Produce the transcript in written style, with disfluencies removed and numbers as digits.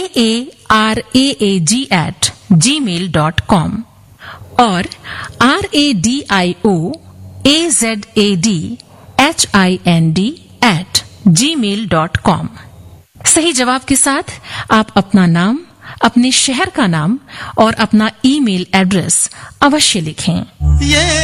raaraag@gmail.com और radioazadhind@gmail.com। सही जवाब के साथ आप अपना नाम, अपने शहर का नाम और अपना ईमेल एड्रेस अवश्य लिखें।